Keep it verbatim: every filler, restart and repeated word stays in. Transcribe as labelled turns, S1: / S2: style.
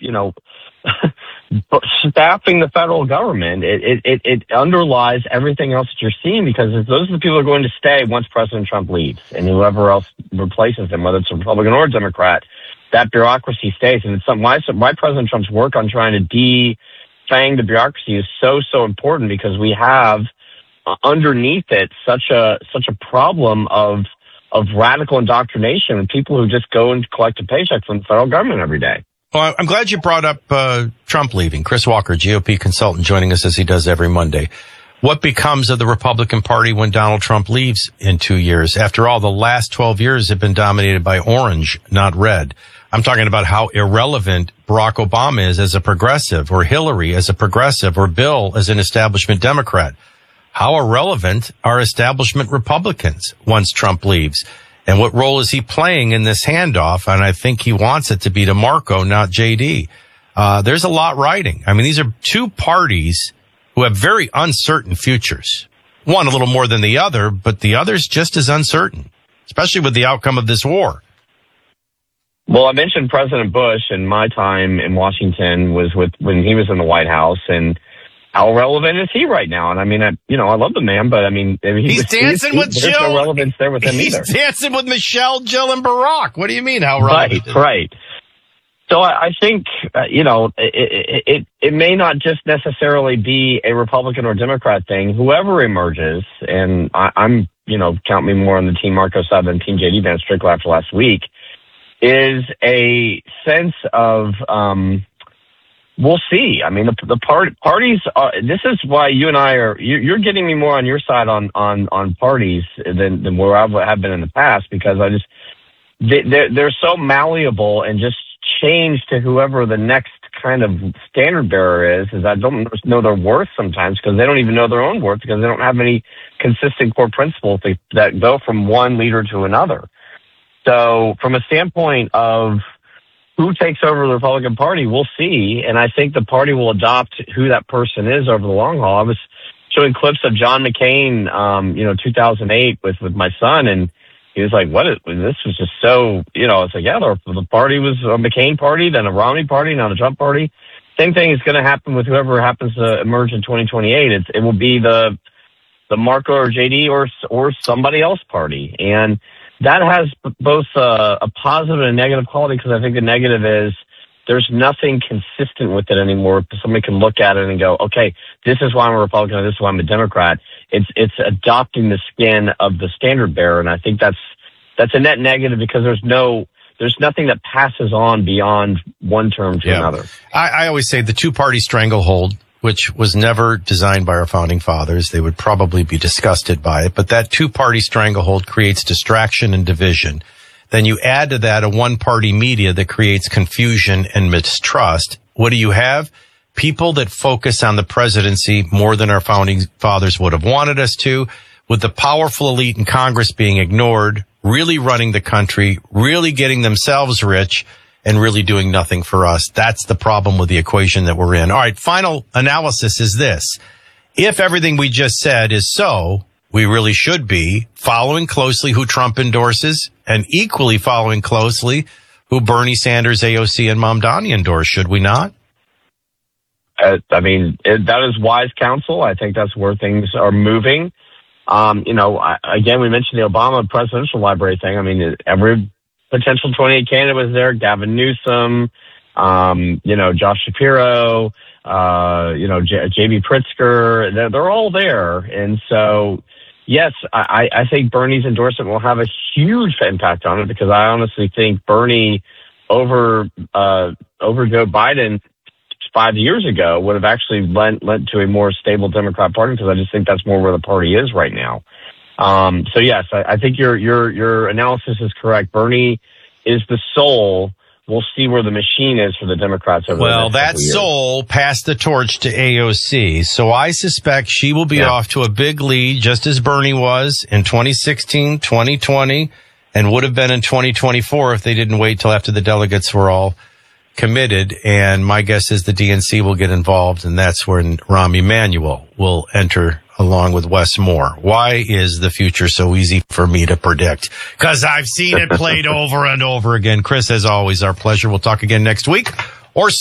S1: you know, staffing the federal government. It, it, it, it underlies everything else that you're seeing, because those are the people who are going to stay once President Trump leaves, and whoever else replaces him, whether it's a Republican or a Democrat, that bureaucracy stays. And it's something, why, why President Trump's work on trying to defang the bureaucracy is so, so important, because we have uh, underneath it such a, such a problem of, of radical indoctrination and people who just go and collect a paycheck from the federal government every day.
S2: Well, I'm glad you brought up uh, Trump leaving. Chris Walker, G O P consultant, joining us as he does every Monday. What becomes of the Republican Party when Donald Trump leaves in two years? After all, the last twelve years have been dominated by orange, not red. I'm talking about how irrelevant Barack Obama is as a progressive, or Hillary as a progressive, or Bill as an establishment Democrat. How irrelevant are establishment Republicans once Trump leaves? And what role is he playing in this handoff? And I think he wants it to be to Marco, not J D. Uh, there's a lot riding. I mean, these are two parties who have very uncertain futures. One a little more than the other, but the other's just as uncertain, especially with the outcome of this war.
S1: Well, I mentioned President Bush, and my time in Washington was with when he was in the White House, and how relevant is he right now? And I mean, I, you know, I love the man, but I mean, he
S2: he's
S1: was,
S2: dancing
S1: he,
S2: with
S1: there's
S2: Jill.
S1: There's no relevance there with him
S2: he's
S1: either.
S2: He's dancing with Michelle, Jill, and Barack. What do you mean? How relevant?
S1: Right, right. So I, I think, uh, you know, it, it, it, it may not just necessarily be a Republican or Democrat thing. Whoever emerges, and I, I'm, you know, count me more on the Team Marco side than Team J D Vance Strickland after last week, is a sense of, um, we'll see. I mean, the, the part, parties are, this is why you and I are, you, you're getting me more on your side on, on, on parties than, than where I have been in the past, because I just, they, they're, they're so malleable and just change to whoever the next kind of standard bearer is, is I don't know their worth sometimes, because they don't even know their own worth, because they don't have any consistent core principles that, that go from one leader to another. So from a standpoint of who takes over the Republican Party, we'll see. And I think the party will adopt who that person is over the long haul. I was showing clips of John McCain, um, you know, two thousand eight with, with my son, and he was like, what is, this was just so, you know, it's like, yeah, the, the party was a McCain party, then a Romney party, now the Trump party. Same thing is going to happen with whoever happens to emerge in twenty twenty-eight. It's, it will be the, the Marco or J D or, or somebody else party. And that has both a, a positive and a negative quality, because I think the negative is there's nothing consistent with it anymore. Somebody can look at it and go, okay, this is why I'm a Republican, or this is why I'm a Democrat. It's it's adopting the skin of the standard bearer, and I think that's that's a net negative, because there's no there's nothing that passes on beyond one term to
S2: yeah.
S1: another.
S2: I, I always say the two-party stranglehold, which was never designed by our founding fathers. They would probably be disgusted by it, but that two-party stranglehold creates distraction and division. Then you add to that a one-party media that creates confusion and mistrust. What do you have? People that focus on the presidency more than our founding fathers would have wanted us to, with the powerful elite in Congress being ignored, really running the country, really getting themselves rich, and really doing nothing for us. That's the problem with the equation that we're in. All right, final analysis is this. If everything we just said is so, we really should be following closely who Trump endorses, and equally following closely who Bernie Sanders, A O C, and Mamdani endorse, should we not?
S1: Uh, I mean, it, that is wise counsel. I think that's where things are moving. Um, you know, I, again, we mentioned the Obama presidential library thing. I mean, every potential twenty-eight candidate was there. Gavin Newsom, um, you know, Josh Shapiro, uh, you know, J- J.B. Pritzker. They're, they're all there. And so, yes, I, I think Bernie's endorsement will have a huge impact on it, because I honestly think Bernie over uh, over Joe Biden five years ago would have actually lent, lent to a more stable Democrat Party, because I just think that's more where the party is right now. Um, so yes, I, I think your, your, your analysis is correct. Bernie is the soul. We'll see where the machine is for the Democrats over
S2: well,
S1: the next couple years.
S2: Well, that soul passed the torch to A O C. So I suspect she will be yeah. off to a big lead, just as Bernie was in twenty sixteen, twenty twenty, and would have been in twenty twenty-four if they didn't wait till after the delegates were all committed. And my guess is the D N C will get involved, and that's when Rahm Emanuel will enter along with Wes Moore. Why is the future so easy for me to predict? Because I've seen it played over and over again. Chris, as always, our pleasure. We'll talk again next week or